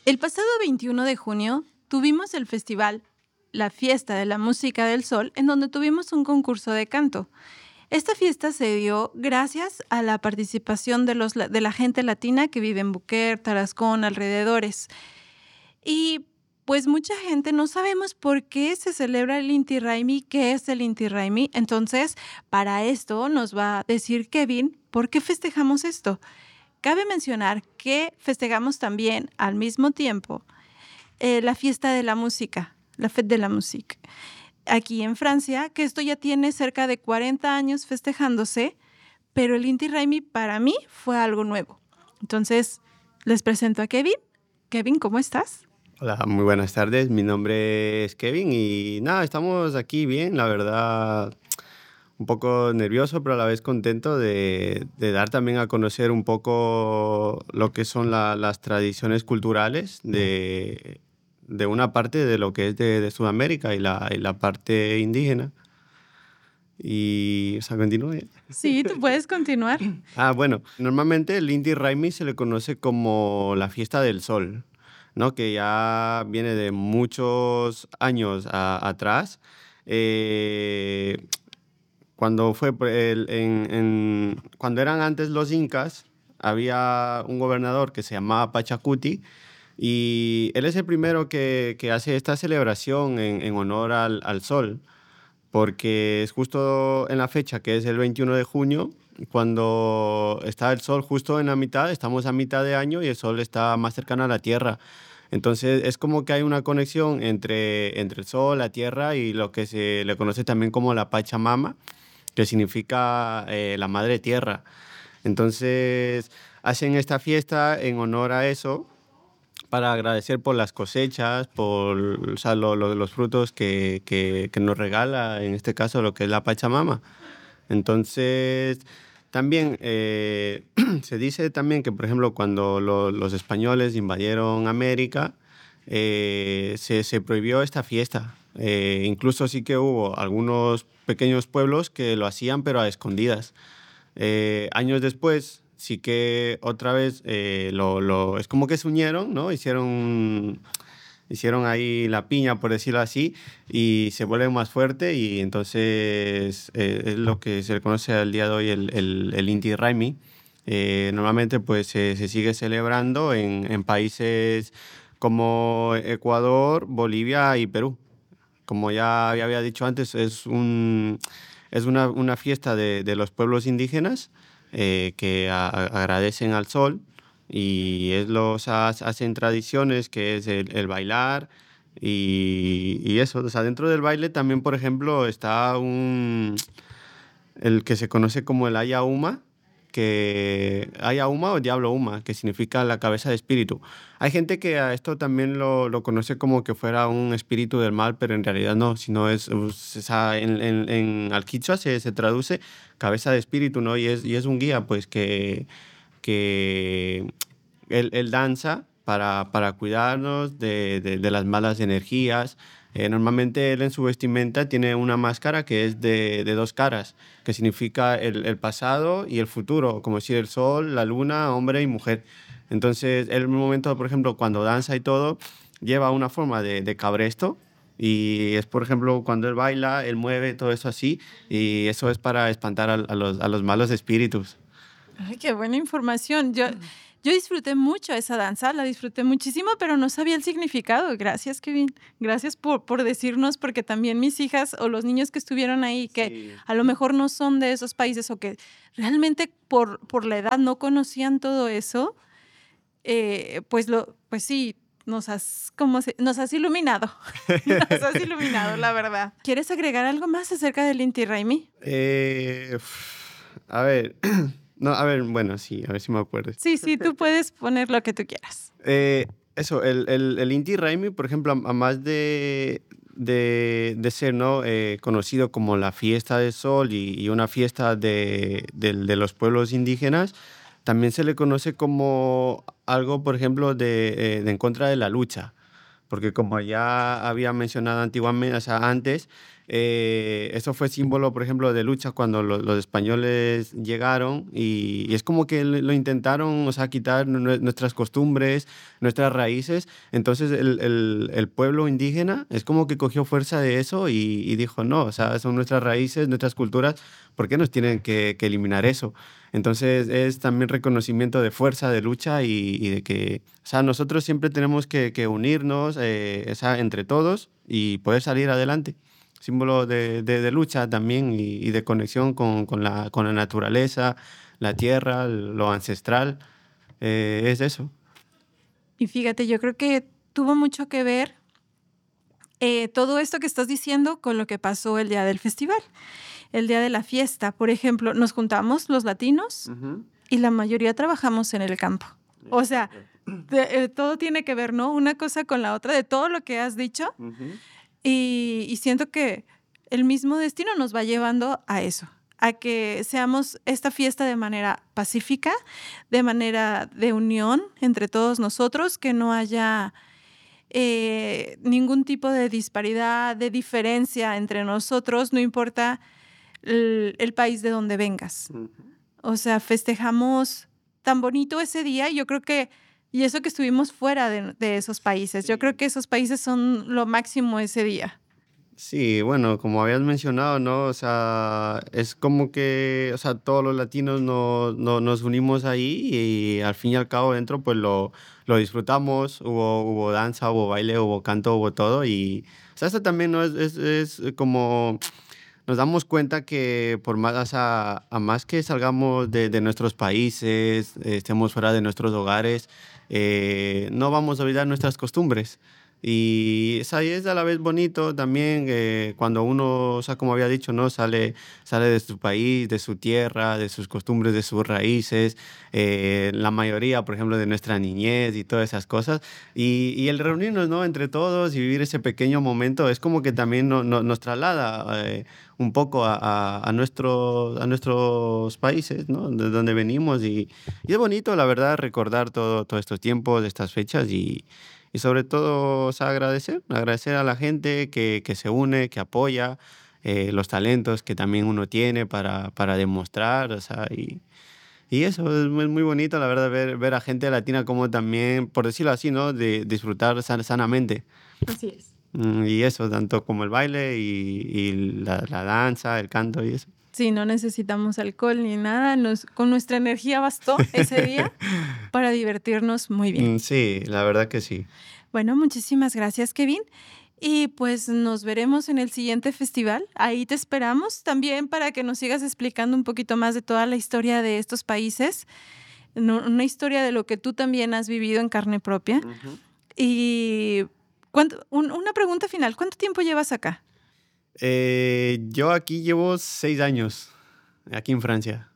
El pasado 21 de junio tuvimos el festival La Fiesta de la Música del Sol, en donde tuvimos un concurso de canto. Esta fiesta se dio gracias a la participación de la gente latina que vive en Buquer, Tarascón, alrededores. Y pues mucha gente no sabemos por qué se celebra el Inti Raymi, qué es el Inti Raymi. Entonces, para esto nos va a decir Kevin por qué festejamos esto. Cabe mencionar que festejamos también al mismo tiempo la fiesta de la música, la Fête de la Musique, aquí en Francia, que esto ya tiene cerca de 40 años festejándose, pero el Inti Raymi para mí fue algo nuevo. Entonces, les presento a Kevin. Kevin, ¿cómo estás? Hola, muy buenas tardes. Mi nombre es Kevin y nada, estamos aquí bien, la verdad, un poco nervioso, pero a la vez contento de dar también a conocer un poco lo que son las tradiciones culturales de una parte de lo que es de Sudamérica y la parte indígena. Y, o sea, continúe. Sí, tú puedes continuar. Bueno, normalmente el Inti Raymi se le conoce como la fiesta del sol, ¿no? Que ya viene de muchos años atrás. Eh, Cuando fue cuando eran antes los incas, había un gobernador que se llamaba Pachacuti y él es el primero que hace esta celebración en honor al sol, porque es justo en la fecha que es el 21 de junio, cuando está el sol justo en la mitad, estamos a mitad de año y el sol está más cercano a la Tierra. Entonces es como que hay una conexión entre el sol, la Tierra y lo que se le conoce también como la Pachamama, que significa la Madre Tierra. Entonces hacen esta fiesta en honor a eso, para agradecer por las cosechas, por o sea, los frutos que nos regala, en este caso lo que es la Pachamama. Entonces, también se dice también que, por ejemplo, cuando los españoles invadieron América, se prohibió esta fiesta. Incluso sí que hubo algunos pequeños pueblos que lo hacían, pero a escondidas. Años después, sí que otra vez es como que se unieron, ¿no? Hicieron ahí la piña, por decirlo así, y se vuelve más fuerte y entonces es lo que se le conoce al día de hoy el Inti Raymi. Normalmente pues se sigue celebrando en países como Ecuador, Bolivia y Perú. Como ya había dicho antes, es una fiesta de los pueblos indígenas que agradecen al sol y o sea, hacen tradiciones que es el bailar y eso. O sea, dentro del baile también, por ejemplo, está el que se conoce como el Ayahuama, que Ayahuama o Diablo Huma, que significa la cabeza de espíritu. Hay gente que a esto también lo conoce como que fuera un espíritu del mal, pero en realidad no, sino o sea, en al quichua se traduce cabeza de espíritu, ¿no? Y es un guía, pues, que él danza para cuidarnos de las malas energías. Normalmente él en su vestimenta tiene una máscara que es de dos caras, que significa el pasado y el futuro, como decir el sol, la luna, hombre y mujer. Entonces, él en un momento, por ejemplo, cuando danza y todo, lleva una forma de cabresto y es, por ejemplo, cuando él baila, él mueve todo eso así y eso es para espantar a los malos espíritus. Ay, qué buena información. Yo disfruté mucho esa danza, la disfruté muchísimo, pero no sabía el significado. Gracias, Kevin. Gracias por decirnos, porque también mis hijas o los niños que estuvieron ahí, que Sí. a lo mejor no son de esos países o que realmente por la edad no conocían todo eso, pues sí, nos has iluminado. Nos has iluminado, la verdad. ¿Quieres agregar algo más acerca del Inti Raymi? A ver, no, a ver, bueno, sí, a ver si me acuerdo. Sí, sí, tú puedes poner lo que tú quieras. Eso, el Inti Raymi, por ejemplo, a más de ser, ¿no? Conocido como la fiesta del sol y una fiesta de los pueblos indígenas, también se le conoce como algo, por ejemplo, de en contra de la lucha. Porque como ya había mencionado antiguamente, o sea, antes, Eso fue símbolo, por ejemplo, de lucha cuando los españoles llegaron y es como que lo intentaron, o sea, quitar nuestras costumbres, nuestras raíces. Entonces el pueblo indígena es como que cogió fuerza de eso y dijo, no, o sea, son nuestras raíces, nuestras culturas, ¿por qué nos tienen que eliminar eso? Entonces es también reconocimiento de fuerza, de lucha y de que, o sea, nosotros siempre tenemos que unirnos, o sea, entre todos y poder salir adelante. Símbolo de lucha también y de conexión con la naturaleza, la tierra, lo ancestral. Es eso. Y fíjate, yo creo que tuvo mucho que ver todo esto que estás diciendo con lo que pasó el día del festival, el día de la fiesta. Por ejemplo, nos juntamos los latinos Ujú. y la mayoría trabajamos en el campo. O sea, todo tiene que ver, ¿no? Una cosa con la otra, de todo lo que has dicho. Ujú. Y siento que el mismo destino nos va llevando a eso, a que seamos esta fiesta de manera pacífica, de manera de unión entre todos nosotros, que no haya ningún tipo de disparidad, de diferencia entre nosotros, no importa el país de donde vengas. Ujú. O sea, festejamos tan bonito ese día, yo creo que, y eso que estuvimos fuera de esos países, yo creo que esos países son lo máximo ese día. Sí, bueno, como habías mencionado, ¿no? O sea, es como que, o sea, todos los latinos nos unimos ahí y al fin y al cabo dentro pues lo disfrutamos, hubo danza, hubo baile, hubo canto, hubo todo y, o sea, eso también, ¿no? Es como, nos damos cuenta que por más, o sea, a más que salgamos de nuestros países, estemos fuera de nuestros hogares, no vamos a olvidar nuestras costumbres. Y ahí es a la vez bonito también cuando uno, o sea, como había dicho, ¿no? Sale de su país, de su tierra, de sus costumbres, de sus raíces, la mayoría, por ejemplo, de nuestra niñez y todas esas cosas. Y el reunirnos, ¿no? Entre todos y vivir ese pequeño momento es como que también nos traslada un poco a nuestros países, ¿no? De donde venimos y es bonito, la verdad, recordar todos estos tiempos, estas fechas y sobre todo, o sea, agradecer a la gente que se une, que apoya, los talentos que también uno tiene para demostrar, o sea, y eso es muy bonito, la verdad, ver a gente latina como también, por decirlo así, ¿no? De disfrutar sanamente. Así es. Y eso, tanto como el baile y la danza, el canto y eso. Sí, no necesitamos alcohol ni nada, con nuestra energía bastó ese día para divertirnos muy bien. Sí, la verdad que sí. Bueno, muchísimas gracias, Kevin. Y pues nos veremos en el siguiente festival. Ahí te esperamos también para que nos sigas explicando un poquito más de toda la historia de estos países, una historia de lo que tú también has vivido en carne propia. Ujú. Y una pregunta final, ¿cuánto tiempo llevas acá? Yo aquí llevo 6 años, aquí en Francia.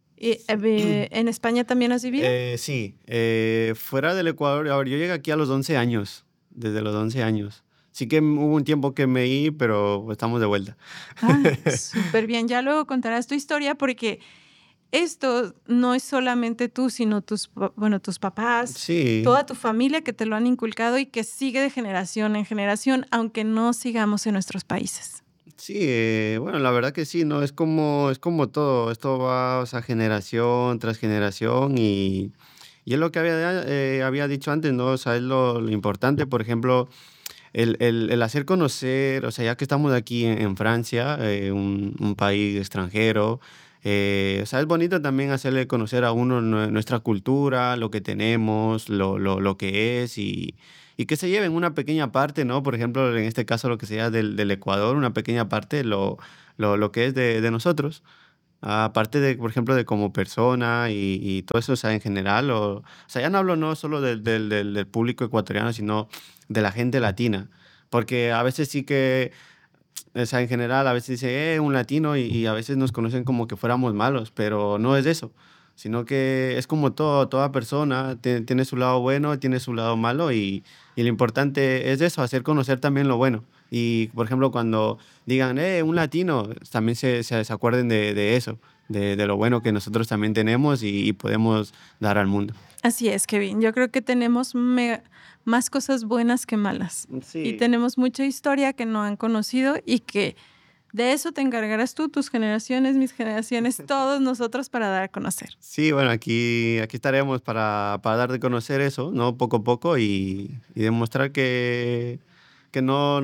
¿En España también has vivido? Sí, fuera del Ecuador, a ver, yo llegué aquí a los 11 años, desde los 11 años. Sí que hubo un tiempo que me iba, pero estamos de vuelta. Ah, súper bien. Ya luego contarás tu historia porque esto no es solamente tú, sino tus papás, Sí, toda tu familia que te lo han inculcado y que sigue de generación en generación, aunque no sigamos en nuestros países. sí, bueno, la verdad que sí, ¿no? Es como todo, esto va, o sea, generación tras generación y es lo que había dicho antes, ¿no? O sea, es lo importante, por ejemplo, el hacer conocer, o sea, ya que estamos aquí en Francia, un país extranjero, o sea, es bonito también hacerle conocer a uno nuestra cultura, lo que tenemos, lo que es y que se lleven una pequeña parte, ¿no? Por ejemplo, en este caso lo que sea del Ecuador, una pequeña parte, lo que es de nosotros. Aparte de, por ejemplo, de como persona y todo eso, o sea, en general, o sea, ya no hablo no solo del público ecuatoriano, sino de la gente latina, porque a veces sí que, o sea, en general, a veces dice, un latino y a veces nos conocen como que fuéramos malos, pero no es eso, sino que es como toda persona, tiene su lado bueno, tiene su lado malo y lo importante es eso, hacer conocer también lo bueno. Y, por ejemplo, cuando digan, un latino, también se acuerden de eso, de lo bueno que nosotros también tenemos y podemos dar al mundo. Así es, Kevin. Yo creo que tenemos más cosas buenas que malas y Sí. tenemos mucha historia que no han conocido y que De eso te encargarás tú, tus generaciones, mis generaciones, todos nosotros para dar a conocer. Sí, bueno, aquí estaremos para dar de conocer eso, ¿no? Poco a poco y demostrar que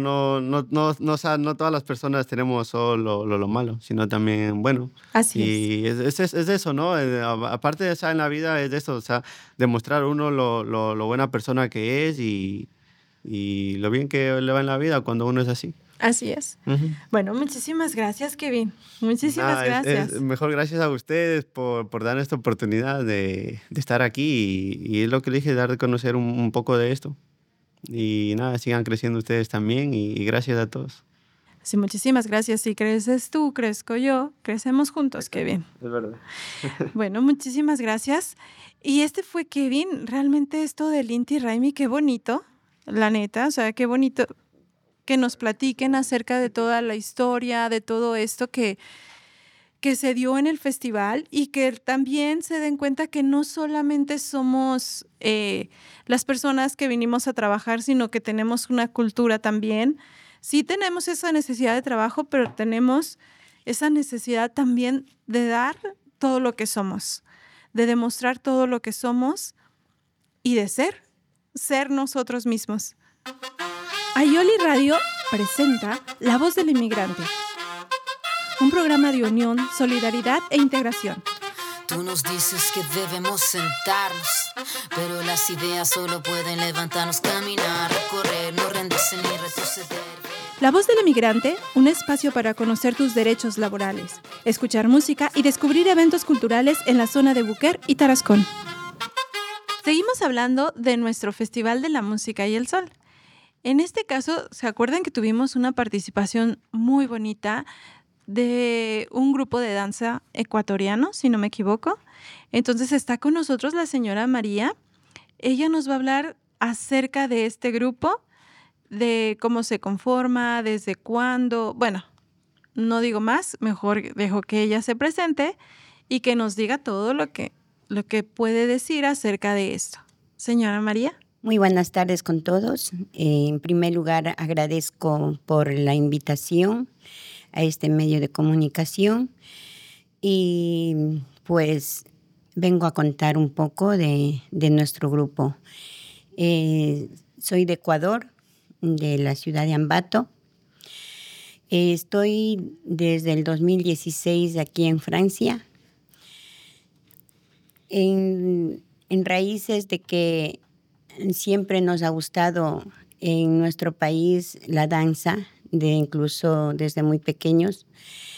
o sea, no todas las personas tenemos solo lo malo, sino también, bueno. Así es. Y es eso, ¿no? Aparte de estar en la vida, es de eso, o sea, demostrar uno lo buena persona que es y lo bien que le va en la vida cuando uno es así. Así es. Ujú. Bueno, muchísimas gracias, Kevin. Muchísimas Nada, gracias. mejor gracias a ustedes por dar esta oportunidad de estar aquí y es lo que le dije, dar de conocer un poco de esto. Y nada, sigan creciendo ustedes también y gracias a todos. Sí, muchísimas gracias. Si creces tú, crezco yo, crecemos juntos, Kevin. Es verdad. Bueno, muchísimas gracias. Y este fue Kevin. Realmente esto del Inti Raymi, qué bonito, la neta. O sea, qué bonito que nos platiquen acerca de toda la historia, de todo esto que se dio en el festival y que también se den cuenta que no solamente somos las personas que vinimos a trabajar, sino que tenemos una cultura también. Sí tenemos esa necesidad de trabajo, pero tenemos esa necesidad también de dar todo lo que somos, de demostrar todo lo que somos y de ser nosotros mismos. Ayoli Radio presenta La Voz del Inmigrante, un programa de unión, solidaridad e integración. Tú nos dices que debemos sentarnos, pero las ideas solo pueden levantarnos, caminar, recorrer, no rendirse ni retroceder. La Voz del Inmigrante, un espacio para conocer tus derechos laborales, escuchar música y descubrir eventos culturales en la zona de Buquer y Tarascón. Seguimos hablando de nuestro Festival de la Música y el Sol. En este caso, ¿se acuerdan que tuvimos una participación muy bonita de un grupo de danza ecuatoriano, si no me equivoco? Entonces está con nosotros la señora María. Ella nos va a hablar acerca de este grupo, de cómo se conforma, desde cuándo. Bueno, no digo más, mejor dejo que ella se presente y que nos diga todo lo que puede decir acerca de esto. Señora María. Muy buenas tardes con todos. En primer lugar, agradezco por la invitación a este medio de comunicación y pues vengo a contar un poco de nuestro grupo. Soy de Ecuador, de la ciudad de Ambato. Estoy desde el 2016 aquí en Francia, en raíces de que siempre nos ha gustado en nuestro país la danza, incluso desde muy pequeños.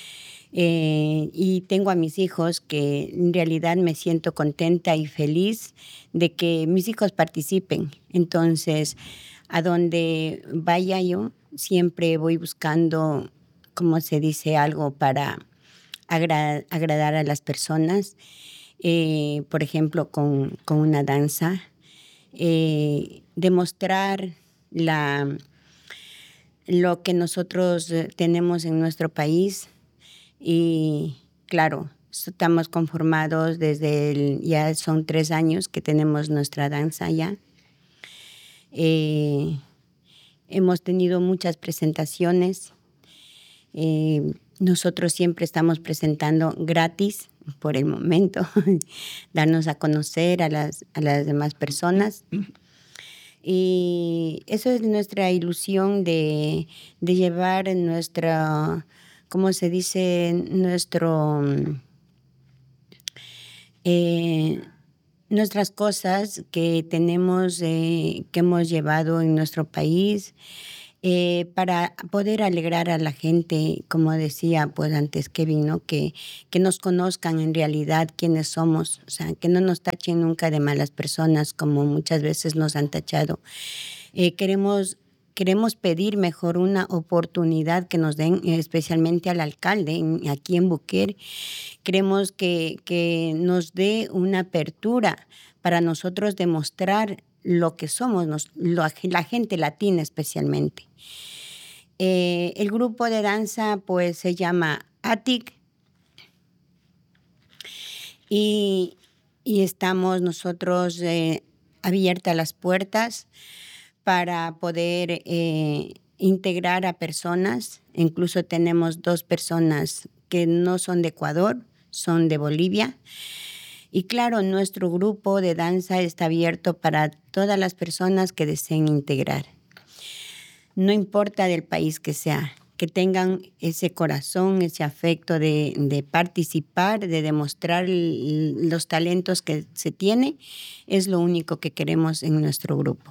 Y tengo a mis hijos que en realidad me siento contenta y feliz de que mis hijos participen. Entonces, a donde vaya yo, siempre voy buscando, como se dice, algo para agradar a las personas. Por ejemplo, con una danza. Demostrar lo que nosotros tenemos en nuestro país y claro, estamos conformados ya son 3 años que tenemos nuestra danza ya. Hemos tenido muchas presentaciones. Nosotros siempre estamos presentando gratis por el momento, darnos a conocer a las demás personas. Y eso es nuestra ilusión de llevar ¿cómo se dice? Nuestras cosas que tenemos, que hemos llevado en nuestro país, para poder alegrar a la gente, como decía pues antes Kevin, ¿no? Que nos conozcan en realidad quiénes somos, o sea, que no nos tachen nunca de malas personas como muchas veces nos han tachado. Queremos pedir mejor una oportunidad que nos den, especialmente al alcalde aquí en Buquer. Queremos que nos dé una apertura para nosotros demostrar lo que somos, la gente latina especialmente. El grupo de danza pues se llama ATIC y estamos nosotros abiertas las puertas para poder integrar a personas. Incluso tenemos 2 personas que no son de Ecuador, son de Bolivia. Y claro, nuestro grupo de danza está abierto para todas las personas que deseen integrar. No importa del país que sea, que tengan ese corazón, ese afecto de participar, de demostrar los talentos que se tiene, es lo único que queremos en nuestro grupo.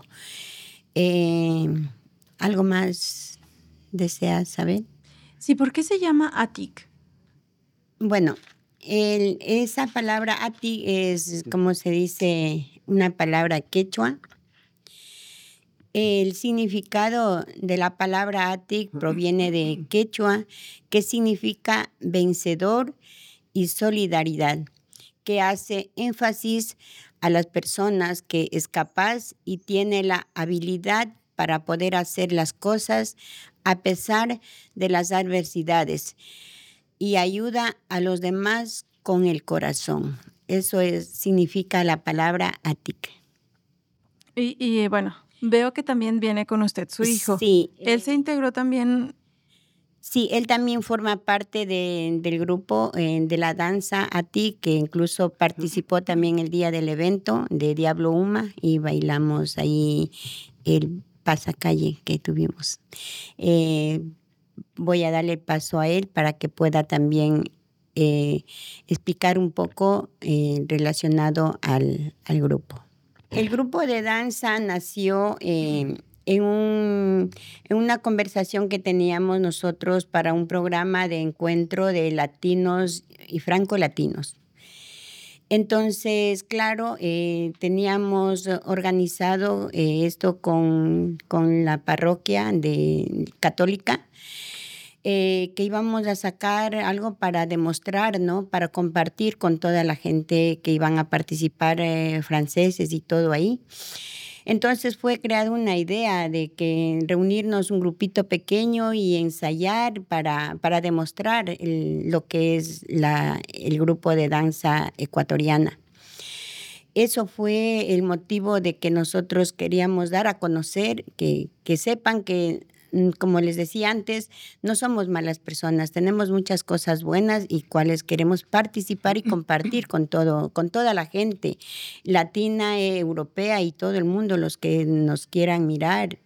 ¿Algo más deseas saber? Sí, ¿por qué se llama Atik? Bueno, esa palabra Atik es, como se dice, una palabra quechua. El significado de la palabra Atik proviene de quechua, que significa vencedor y solidaridad, que hace énfasis a las personas que es capaz y tiene la habilidad para poder hacer las cosas a pesar de las adversidades y ayuda a los demás con el corazón. Eso significa la palabra Atik. Y bueno, veo que también viene con usted su hijo. Sí. Él se integró también. Sí, él también forma parte del grupo de la danza Atik, que incluso participó también el día del evento de Diablo Uma y bailamos ahí el pasacalle que tuvimos. Voy a darle paso a él para que pueda también explicar un poco relacionado al grupo. El grupo de danza nació en una conversación que teníamos nosotros para un programa de encuentro de latinos y franco-latinos. Entonces, claro, teníamos organizado esto con la parroquia católica, que íbamos a sacar algo para demostrar, ¿no? Para compartir con toda la gente que iban a participar, franceses y todo ahí. Entonces fue creada una idea de que reunirnos un grupito pequeño y ensayar para demostrar lo que es el grupo de danza ecuatoriana. Eso fue el motivo de que nosotros queríamos dar a conocer, que sepan que, como les decía antes, no somos malas personas, tenemos muchas cosas buenas y cuales queremos participar y compartir con toda la gente latina, europea y todo el mundo, los que nos quieran mirar.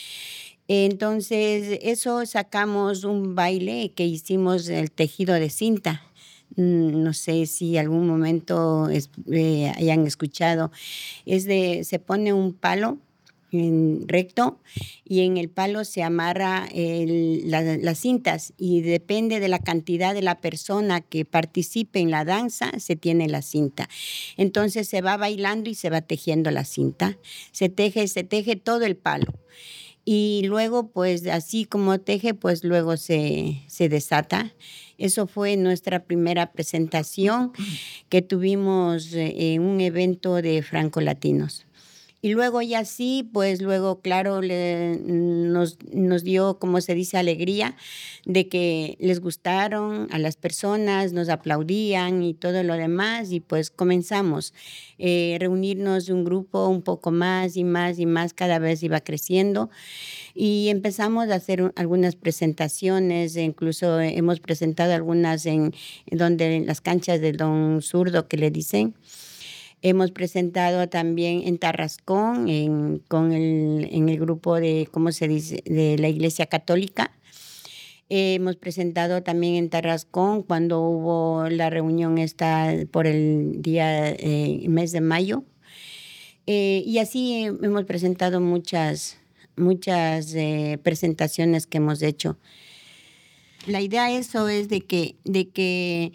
Entonces, eso sacamos un baile que hicimos, el tejido de cinta. No sé si algún momento hayan escuchado. Se pone un palo recto y en el palo se amarra las cintas y depende de la cantidad de la persona que participe en la danza, se tiene la cinta. Entonces se va bailando y se va tejiendo la cinta. Se teje todo el palo. Y luego, pues así como teje, pues luego se desata. Eso fue nuestra primera presentación que tuvimos en un evento de franco-latinos. Y luego ya sí, pues luego, claro, nos dio, como se dice, alegría de que les gustaron a las personas, nos aplaudían y todo lo demás. Y pues comenzamos a reunirnos un grupo un poco más y más y más, cada vez iba creciendo. Y empezamos a hacer algunas presentaciones, incluso hemos presentado algunas en las canchas del Don Zurdo, que le dicen. Hemos presentado también en Tarrascón, en el grupo de, ¿cómo se dice?, de la Iglesia Católica. Hemos presentado también en Tarrascón cuando hubo la reunión esta por el mes de mayo. Y así hemos presentado muchas presentaciones que hemos hecho. La idea eso es de que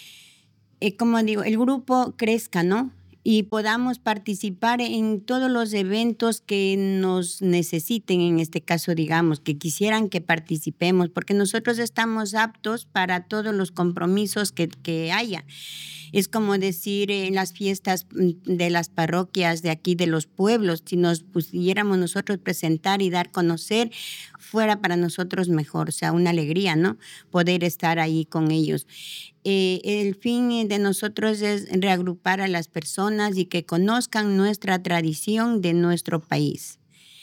como digo, el grupo crezca, ¿no? Y podamos participar en todos los eventos que nos necesiten, en este caso, digamos, que quisieran que participemos, porque nosotros estamos aptos para todos los compromisos que haya. Es como decir, en las fiestas de las parroquias de aquí, de los pueblos, si nos pudiéramos nosotros presentar y dar a conocer, fuera para nosotros mejor, o sea, una alegría, ¿no? Poder estar ahí con ellos. El fin de nosotros es reagrupar a las personas y que conozcan nuestra tradición de nuestro país.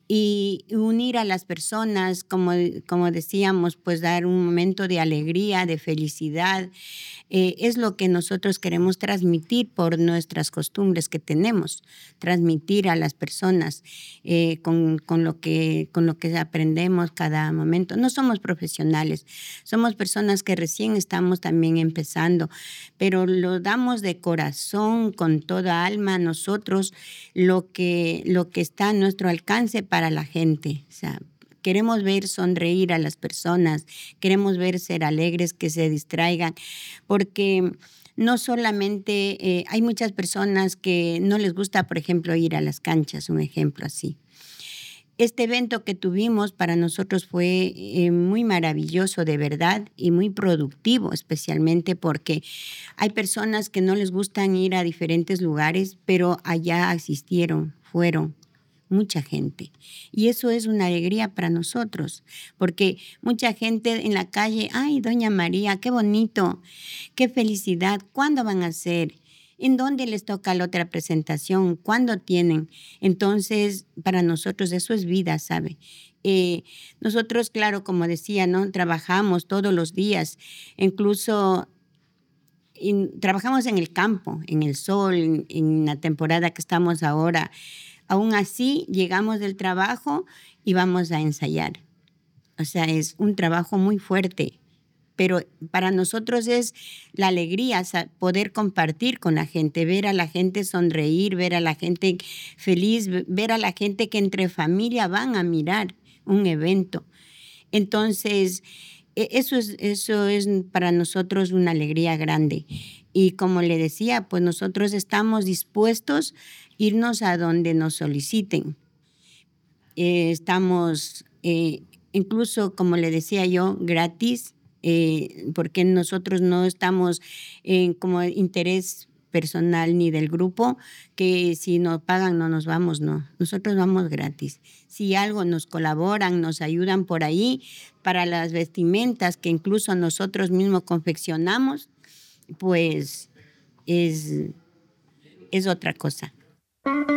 y unir a las personas, como decíamos, pues dar un momento de alegría, de felicidad. Es lo que nosotros queremos transmitir por nuestras costumbres que tenemos, transmitir a las personas con lo que aprendemos cada momento. No somos profesionales, somos personas que recién estamos también empezando, pero lo damos de corazón, con toda alma, nosotros lo que está a nuestro alcance para la gente. O sea, queremos ver sonreír a las personas, queremos ver ser alegres, que se distraigan, porque no solamente hay muchas personas que no les gusta, por ejemplo, ir a las canchas, un ejemplo así. Este evento que tuvimos para nosotros fue muy maravilloso, de verdad, y muy productivo, especialmente porque hay personas que no les gustan ir a diferentes lugares, pero allá asistieron, fueron mucha gente. Y eso es una alegría para nosotros, porque mucha gente en la calle, ay, doña María, qué bonito, qué felicidad, ¿cuándo van a hacer? ¿En dónde les toca la otra presentación? ¿Cuándo tienen? Entonces, para nosotros eso es vida, ¿sabe? Nosotros, claro, como decía, ¿no? Trabajamos todos los días, incluso trabajamos en el campo, en el sol, en la temporada que estamos ahora. Aún así, llegamos del trabajo y vamos a ensayar. O sea, es un trabajo muy fuerte. Pero para nosotros es la alegría poder compartir con la gente, ver a la gente sonreír, ver a la gente feliz, ver a la gente que entre familia van a mirar un evento. Entonces, eso es para nosotros una alegría grande. Y como le decía, pues nosotros estamos dispuestos a irnos a donde nos soliciten. Estamos, incluso, como le decía yo, gratis, porque nosotros no estamos en como interés personal ni del grupo, que si nos pagan no nos vamos, no. Nosotros vamos gratis. Si algo nos colaboran, nos ayudan por ahí para las vestimentas que incluso nosotros mismos confeccionamos, pues es otra cosa.